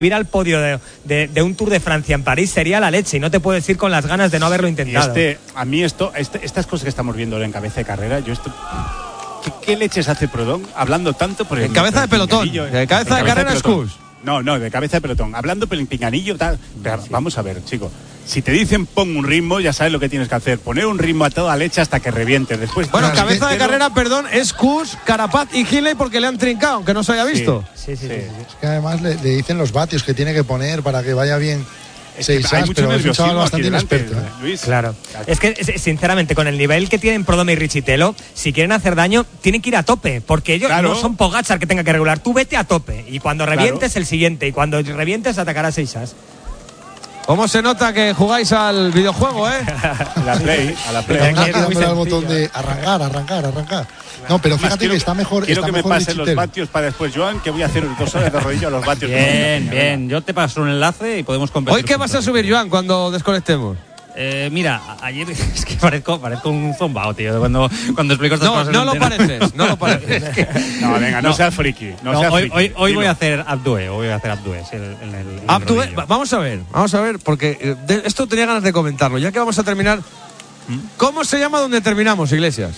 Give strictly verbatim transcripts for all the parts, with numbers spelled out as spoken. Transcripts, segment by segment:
Ir al podio de, de, de un Tour de Francia en París sería la leche y no te puedes ir con las ganas de no haberlo intentado. Y este, a mí esto, este, estas cosas que estamos viendo en cabeza de carrera, yo esto, ¿qué, qué leches hace Proudhon hablando tanto por el en cabeza de pelotón, de cabeza de carrera es Kuss. No, no, de cabeza de pelotón, hablando por el pinganillo, tal. Pero, sí. Vamos a ver, chico. Si te dicen pon un ritmo, ya sabes lo que tienes que hacer. Poner un ritmo a toda leche hasta que reviente. Después. Bueno, cabeza de carrera, perdón, es Kuss, Carapaz y Hindley porque le han trincado, aunque no se haya visto. Sí, sí, sí. sí, sí, sí. Es que además le, le dicen los vatios que tiene que poner para que vaya bien. Es que seis hay as, mucho pero es un chaval bastante delante, inexperto. ¿eh? Luis. Claro. Es que, sinceramente, con el nivel que tienen Prudhomme y Richitello, si quieren hacer daño, tienen que ir a tope. Porque ellos claro. no son Pogačar que tenga que regular. Tú vete a tope. Y cuando revientes, claro. el siguiente. Y cuando revientes, atacará seis as. ¿Cómo se nota que jugáis al videojuego, eh? A la Play, a la Play. Aquí dándole al botón de arrancar, arrancar, arrancar. No, pero fíjate quiero, que está mejor. Quiero está que me mejor pasen Richitello. los vatios para después, Joan, que voy a hacer dos horas de rodillo a los vatios. Bien, bien. Yo te paso un enlace y podemos competir. ¿Hoy qué vas a subir, Joan, cuando desconectemos? Eh, mira, ayer es que parezco, parezco un zombao, tío, cuando, cuando explico estas no, cosas. No, no lo pareces, no lo pareces. Es que, no, venga, no, no seas friki. No, no seas hoy friki. hoy, hoy voy a hacer Abdue, hoy voy a hacer Abdue. El, el, el, el Abdue, vamos a ver, vamos a ver, porque de, esto tenía ganas de comentarlo, ya que vamos a terminar. ¿Mm? ¿Cómo se llama donde terminamos, Iglesias?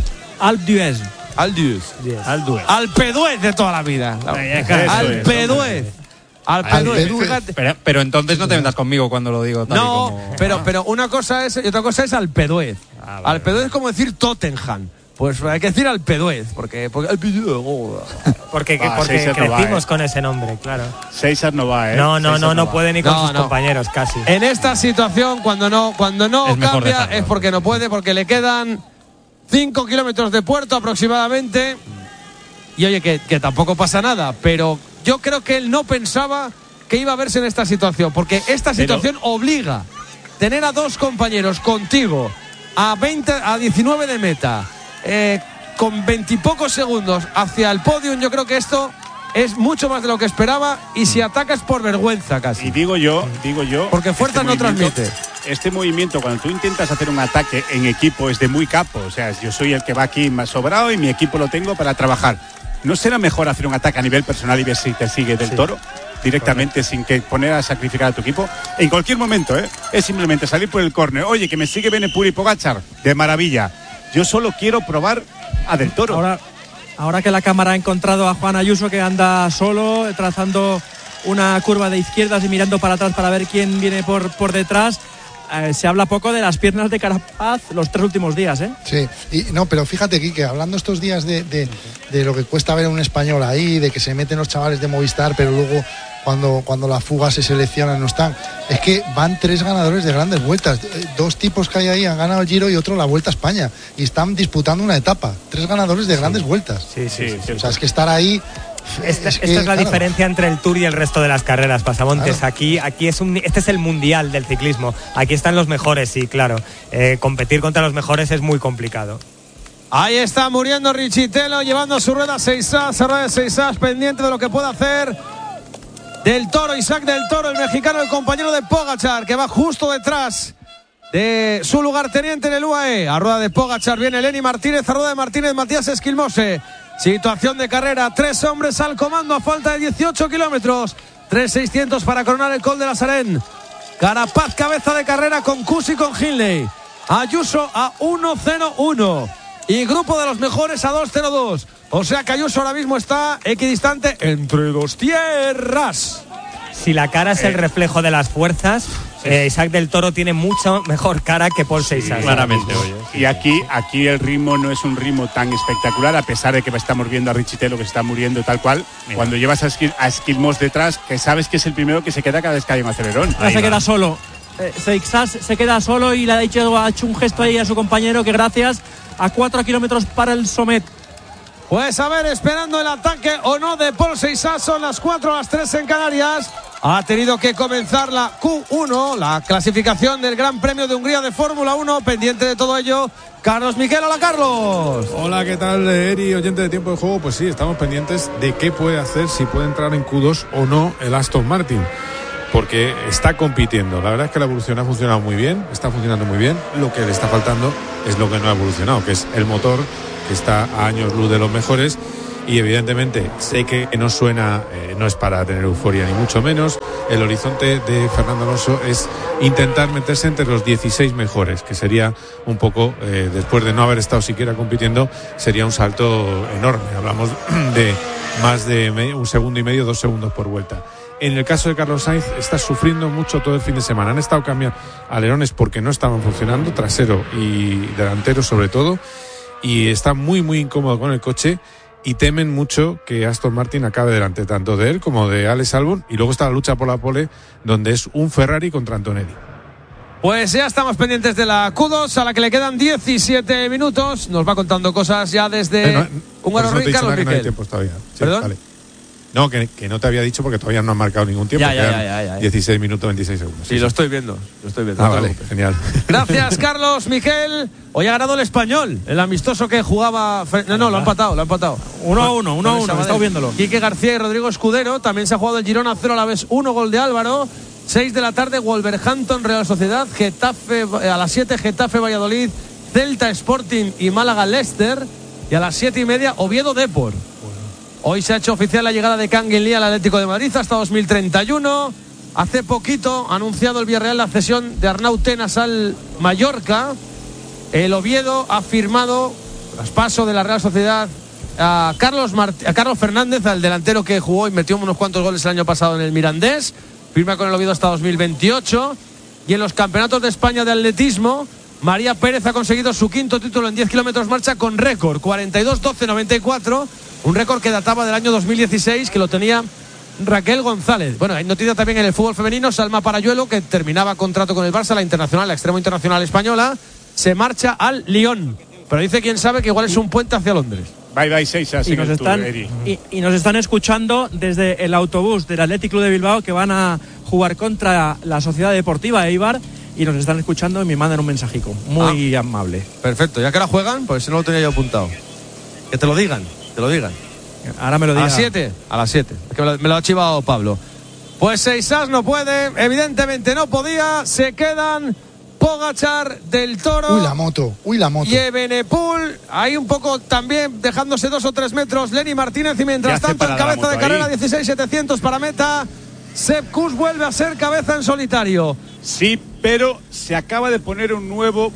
Alpe Alduez. Yes. Alduez. Alpeduez de toda la vida. Alpeduez. Alpeduez. Pero, pero entonces no te vendas conmigo cuando lo digo tal No, y como... pero, pero una cosa es y otra cosa es Alpeduez. Ah, vale, Alpeduez vale. Es como decir Tottenham. Pues hay que decir Alpeduez, porque porque oh. porque, ah, porque crecimos no va, eh. con ese nombre, claro. Seisas no va, eh. No, no, no, no, no puede ni con no, sus no. compañeros casi. En esta situación cuando no cuando no es cambia es porque no puede, porque le quedan cinco kilómetros de puerto aproximadamente. Y oye, que, que tampoco pasa nada, pero yo creo que él no pensaba que iba a verse en esta situación, porque esta situación pero... obliga a tener a dos compañeros contigo a veinte, a diecinueve de meta, eh, con veintipocos segundos hacia el podium. Yo creo que esto es mucho más de lo que esperaba y si atacas por vergüenza casi. Y digo yo, digo yo, porque fuerza este no transmite. Este movimiento, cuando tú intentas hacer un ataque en equipo, es de muy capo. O sea, yo soy el que va aquí más sobrado y mi equipo lo tengo para trabajar. ¿No será mejor hacer un ataque a nivel personal y ver si te sigue del sí. toro? Directamente, correcto. Sin que poner a sacrificar a tu equipo. En cualquier momento, ¿eh? Es simplemente salir por el córner. Oye, que me sigue Benepul y Pogačar. De maravilla. Yo solo quiero probar a del toro. Ahora, ahora que la cámara ha encontrado a Juan Ayuso, que anda solo, trazando una curva de izquierdas y mirando para atrás para ver quién viene por, por detrás. Eh, se habla poco de las piernas de Carapaz los tres últimos días, ¿eh? Sí, y no, pero fíjate, Quique, hablando estos días de, de, de lo que cuesta ver a un español ahí, de que se meten los chavales de Movistar, pero luego cuando, cuando la fuga se selecciona no están. Es que van tres ganadores de grandes vueltas. Dos tipos que hay ahí han ganado el Giro y otro la Vuelta a España. Y están disputando una etapa. Tres ganadores de grandes sí. vueltas. Sí, sí, sí, sí. O sea, es que estar ahí... Esta, es que, esta es la claro. diferencia entre el Tour y el resto de las carreras, Pasamontes. Claro. Aquí, aquí es un, este es el mundial del ciclismo. Aquí están los mejores, sí, claro. Eh, competir contra los mejores es muy complicado. Ahí está muriendo Richitello, llevando su rueda seis as, rueda de seis as, pendiente de lo que puede hacer Del Toro, Isaac Del Toro, el mexicano, el compañero de Pogačar, que va justo detrás de su lugarteniente en el U A E. A rueda de Pogačar viene Lenny Martínez, a rueda de Martínez, Matías Esquilmose. Situación de carrera, tres hombres al comando a falta de dieciocho kilómetros. tres seiscientos para coronar el Col de la Sarén. Carapaz cabeza de carrera con Kuss y con Hindley. Ayuso a uno cero uno. Y grupo de los mejores a dos cero dos. O sea que Ayuso ahora mismo está equidistante entre dos tierras. Si la cara es el reflejo de las fuerzas, sí. eh, Isaac Del Toro tiene mucho mejor cara que Paul Seisas. Sí, claramente, oye. Y aquí, aquí el ritmo no es un ritmo tan espectacular, a pesar de que estamos viendo a Richitello que está muriendo tal cual. Mira. Cuando llevas a, Esquil, a Esquilmos detrás, que sabes que es el primero que se queda cada vez que hay un acelerón. Ya se queda solo. Eh, Seixas se queda solo y le ha dicho, ha hecho un gesto ahí a su compañero que gracias a cuatro kilómetros para el Sommet. Pues a ver, esperando el ataque o no de Paul Seisas, son las cuatro a las tres en Canarias. Ha tenido que comenzar la Q uno, la clasificación del Gran Premio de Hungría de Fórmula uno. Pendiente de todo ello, Carlos Miquel. Hola, Carlos. Hola, ¿qué tal, Eri, oyente de Tiempo de Juego? Pues sí, estamos pendientes de qué puede hacer, si puede entrar en Q dos o no el Aston Martin, porque está compitiendo. La verdad es que la evolución ha funcionado muy bien, está funcionando muy bien. Lo que le está faltando es lo que no ha evolucionado, que es el motor, que está a años luz de los mejores. y evidentemente sé que no suena, eh, no es para tener euforia ni mucho menos. El horizonte de Fernando Alonso es intentar meterse entre los dieciséis mejores, que sería un poco, eh, después de no haber estado siquiera compitiendo, sería un salto enorme. Hablamos de más de medio, un segundo y medio, dos segundos por vuelta. En el caso de Carlos Sainz, está sufriendo mucho todo el fin de semana. Han estado cambiando alerones porque no estaban funcionando, trasero y delantero sobre todo, y está muy muy incómodo con el coche y temen mucho que Aston Martin acabe delante tanto de él como de Alex Albon, y luego está la lucha por la pole, donde es un Ferrari contra Antonelli. Pues ya estamos pendientes de la Q dos, a la que le quedan diecisiete minutos. Nos va contando cosas ya desde eh, no, Húngaro Ring, Carlos Miquel. No hay tiempos todavía. Sí, ¿Perdón? Vale. No, que, que no te había dicho porque todavía no han marcado ningún tiempo. Ya, ya, ya, ya, ya. dieciséis minutos, veintiséis segundos. Sí, sí, lo estoy viendo. Lo estoy viendo. Ah, vale, genial. Gracias, Carlos Miquel. Hoy ha ganado el Español, el amistoso que jugaba. No, no, lo ha empatado, lo ha empatado. uno a uno, uno a uno, he estado viéndolo. Quique García y Rodrigo Escudero. También se ha jugado el Girona cero a la vez uno, gol de Álvaro. seis de la tarde, Wolverhampton, Real Sociedad. Getafe, a las siete, Getafe, Valladolid, Celta, Sporting y Málaga, Leicester. Y a las siete y media, Oviedo, Depor. Hoy se ha hecho oficial la llegada de Kangin Lee al Atlético de Madrid hasta dos mil treinta y uno. Hace poquito ha anunciado el Villarreal la cesión de Arnau Tenas al Mallorca. El Oviedo ha firmado traspaso de la Real Sociedad a Carlos, Mart- a Carlos Fernández, al delantero que jugó y metió unos cuantos goles el año pasado en el Mirandés. Firma con el Oviedo hasta dos mil veintiocho. Y en los campeonatos de España de atletismo, María Pérez ha conseguido su quinto título en diez kilómetros marcha con récord, cuarenta y dos doce noventa y cuatro. Un récord que databa del año dos mil dieciséis, que lo tenía Raquel González. Bueno, hay noticia también en el fútbol femenino. Salma Parayuelo, que terminaba contrato con el Barça, la internacional, la extremo internacional española, se marcha al Lyon. Pero dice quién sabe que igual es un puente hacia Londres. Bye bye, seis así y nos están y, y nos están escuchando desde el autobús del Athletic Club de Bilbao, que van a jugar contra la Sociedad Deportiva Eibar, y nos están escuchando y me mandan un mensajico muy ah, amable. Perfecto, ya que ahora juegan, pues no lo tenía yo apuntado. Que te lo digan. Te lo digan. Ahora me lo digan. A las siete. A las siete. Es que me lo, me lo ha chivado Pablo. Pues Seisas no puede. Evidentemente no podía. Se quedan Pogačar, Del Toro. Uy, la moto. Uy, la moto. Y Evenepoel. Ahí un poco también dejándose dos o tres metros Lenny Martínez. Y mientras tanto, en cabeza de carrera, dieciséis setecientos para meta. Sepp Kuss vuelve a ser cabeza en solitario. Sí, pero se acaba de poner un nuevo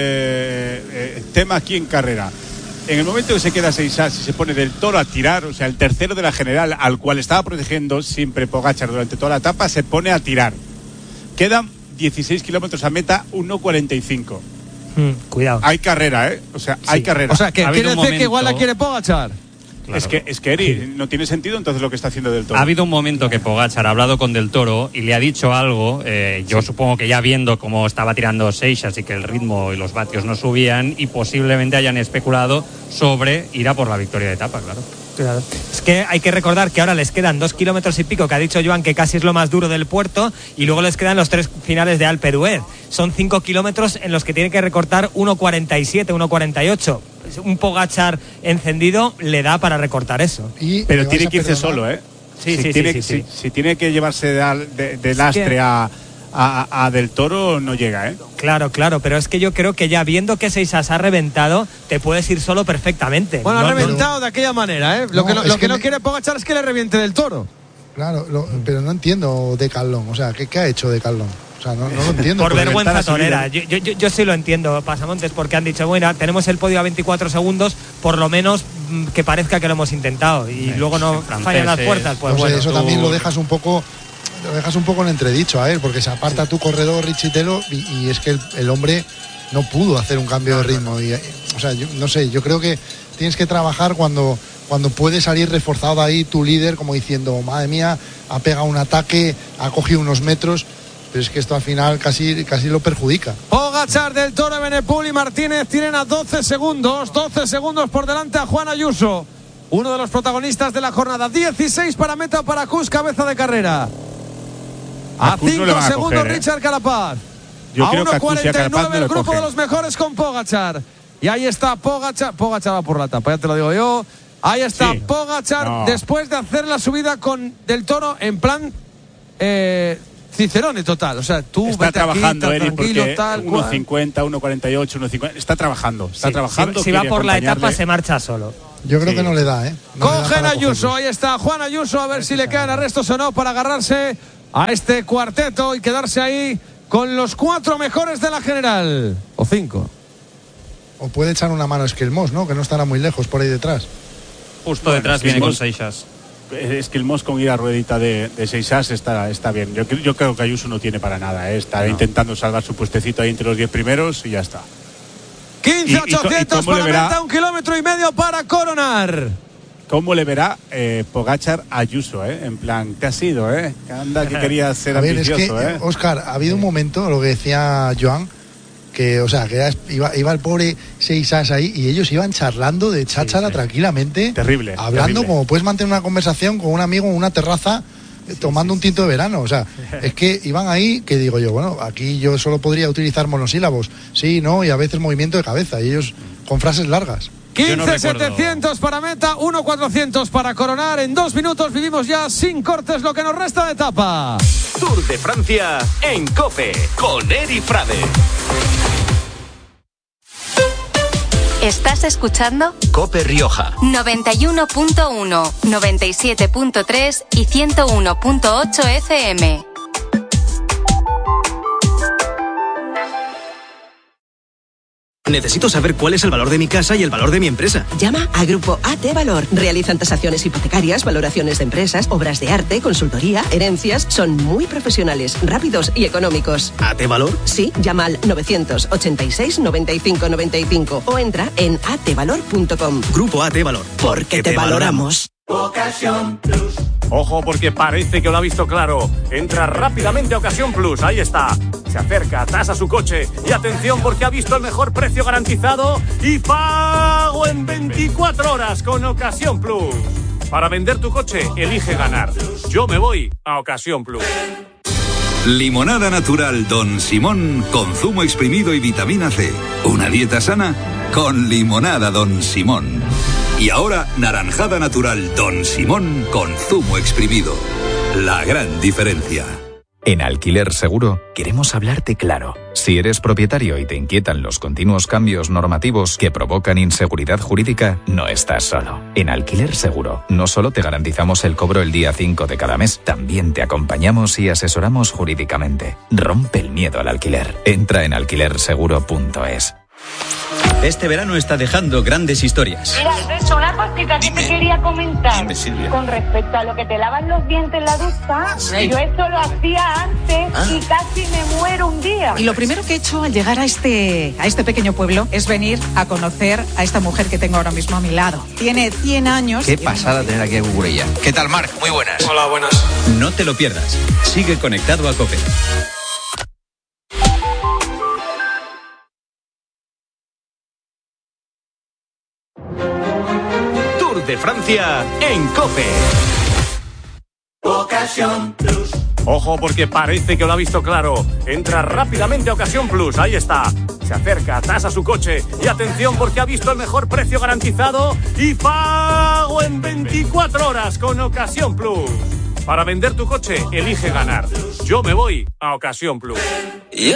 eh, eh, tema aquí en carrera. En el momento que se queda Seisas y se pone Del Toro a tirar, o sea, el tercero de la general, al cual estaba protegiendo siempre Pogačar durante toda la etapa, se pone a tirar. Quedan dieciséis kilómetros a meta, uno cuarenta y cinco. Mm, cuidado. Hay carrera, ¿eh? O sea, sí. hay carrera. O sea, que quiere decir momento... que igual la quiere Pogačar. Claro. Es que, es que Eri, no tiene sentido entonces lo que está haciendo Del Toro. Ha habido un momento que Pogačar ha hablado con Del Toro y le ha dicho algo, eh, yo sí. supongo que ya viendo cómo estaba tirando Seisas y que el ritmo y los vatios no subían, y posiblemente hayan especulado sobre ir a por la victoria de etapa, claro. Claro. Es que hay que recordar que ahora les quedan dos kilómetros y pico, que ha dicho Joan que casi es lo más duro del puerto, y luego les quedan los tres finales de Alpe d'Huez. Son cinco kilómetros en los que tiene que recortar uno cuarenta y siete, uno cuarenta y ocho. Un Pogačar encendido le da para recortar eso. Y pero tiene que irse solo, ¿eh? Sí, si sí, tiene, sí, sí, si, sí. si tiene que llevarse de, de, de lastre es que... a, a, a Del Toro, no llega, ¿eh? Claro, claro, pero es que yo creo que ya viendo que Seisas ha reventado, te puedes ir solo perfectamente. Bueno, no, ha reventado no. de aquella manera, ¿eh? Lo no, que, no, lo que, que no me... quiere Pogačar es que le reviente Del Toro. Claro, lo, pero no entiendo de Carlón. O sea, ¿qué, qué ha hecho de Carlón? O sea, no, no lo entiendo. Por vergüenza torera. Yo, yo, yo sí lo entiendo, Pasamontes, porque han dicho, bueno, tenemos el podio a veinticuatro segundos, por lo menos que parezca que lo hemos intentado. Y eh, luego no fallan las puertas. Pues no sé, bueno, eso tú... también lo dejas un poco... Lo dejas un poco en entredicho a él, porque se aparta sí. tu corredor Richitelo y, y es que el, el hombre no pudo hacer un cambio de ritmo. Y, o sea, yo, no sé, yo creo que tienes que trabajar cuando, cuando puede salir reforzado ahí tu líder, como diciendo, madre mía, ha pegado un ataque, ha cogido unos metros, pero es que esto al final casi, casi lo perjudica. Pogačar, Del Toro, Evenepoel y Martínez tienen a doce segundos, doce segundos por delante a Juan Ayuso, uno de los protagonistas de la jornada. dieciséis para meta para Kuss, cabeza de carrera. A cinco no segundos coger, ¿eh? Richard Carapaz. Yo a creo uno cuarenta y nueve no el grupo cogen. de los mejores con Pogačar. Y ahí está Pogačar. Pogačar va por la tapa, ya te lo digo yo. Ahí está sí. Pogačar no. después de hacer la subida con Del Toro en plan eh, Cicerone total. O sea, tú está vete trabajando, aquí, Eri, porque tal, uno cincuenta, uno cuarenta y ocho, uno cincuenta. Está trabajando, está sí, trabajando. Si, si va por la etapa se marcha solo. Yo creo sí. que no le da, ¿eh? No Cogen a Ayuso, ahí está Juan Ayuso, a ver si le quedan arrestos o no para agarrarse a este cuarteto y quedarse ahí con los cuatro mejores de la general. O cinco. O puede echar una mano Esquilmos, ¿no? Que no estará muy lejos por ahí detrás. Justo bueno, detrás viene con Seixas. Esquilmos con ir a ruedita de, de Seixas está, está bien. Yo, yo creo que Ayuso no tiene para nada, ¿eh? Está no. intentando salvar su puestecito ahí entre los diez primeros y ya está. quince ochocientos para Meta, un kilómetro y medio para coronar. ¿Cómo le verá eh, Pogačar a Ayuso, eh? En plan, te has ido, ¿eh? Anda, que quería ser a ver, ambicioso, es que, ¿eh? Óscar, ha habido un momento, lo que decía Joan, que, o sea, que era, iba, iba el pobre Seixas ahí y ellos iban charlando de cháchara sí, sí. tranquilamente. Terrible. Hablando terrible. Como puedes mantener una conversación con un amigo en una terraza tomando un tinto de verano, o sea, es que iban ahí que digo yo, bueno, aquí yo solo podría utilizar monosílabos, sí, no, y a veces movimiento de cabeza, y ellos con frases largas. quince setecientos para Meta, uno cuatrocientos para coronar. En dos minutos vivimos ya sin cortes lo que nos resta de etapa. Tour de Francia en COPE con Eri Frade. ¿Estás escuchando? COPE Rioja noventa y uno punto uno, noventa y siete punto tres y ciento uno punto ocho F M. Necesito saber cuál es el valor de mi casa y el valor de mi empresa. Llama a Grupo A T Valor. Realizan tasaciones hipotecarias, valoraciones de empresas, obras de arte, consultoría, herencias. Son muy profesionales, rápidos y económicos. ¿A T Valor? Sí, llama al novecientos ochenta y seis noventa y cinco noventa y cinco o entra en a t valor punto com. Grupo A T Valor. Porque te, te valoramos. Ocasión Plus. Ojo, porque parece que lo ha visto claro. Entra rápidamente a Ocasión Plus. Ahí está. Se acerca, tasa su coche. Y atención, porque ha visto el mejor precio garantizado y pago en veinticuatro horas con Ocasión Plus. Para vender tu coche, elige ganar. Yo me voy a Ocasión Plus. Limonada natural Don Simón con zumo exprimido y vitamina C. Una dieta sana con limonada Don Simón. Y ahora, naranjada natural Don Simón con zumo exprimido. La gran diferencia. En Alquiler Seguro queremos hablarte claro. Si eres propietario y te inquietan los continuos cambios normativos que provocan inseguridad jurídica, no estás solo. En Alquiler Seguro no solo te garantizamos el cobro el día cinco de cada mes, también te acompañamos y asesoramos jurídicamente. Rompe el miedo al alquiler. Entra en alquiler seguro punto es. Este verano está dejando grandes historias. Mira, Alberto, una cosita que te quería comentar. Dime, Silvia. Con respecto a lo que te lavan los dientes en la ducha, sí. Yo esto lo hacía antes ah. y casi me muero un día. Y lo primero que he hecho al llegar a este, a este pequeño pueblo es venir a conocer a esta mujer que tengo ahora mismo a mi lado. Tiene cien años. Qué pasada tener aquí a Cucurella. ¿Qué tal, Marc? Muy buenas. Hola, buenas. No te lo pierdas. Sigue conectado a COPE. De Francia en COPE. Ocasión Plus. Ojo, porque parece que lo ha visto claro. Entra rápidamente a Ocasión Plus. Ahí está. Se acerca, tasa su coche. Y atención, porque ha visto el mejor precio garantizado y pago en veinticuatro horas con Ocasión Plus. Para vender tu coche, elige ganar. Yo me voy a Ocasión Plus.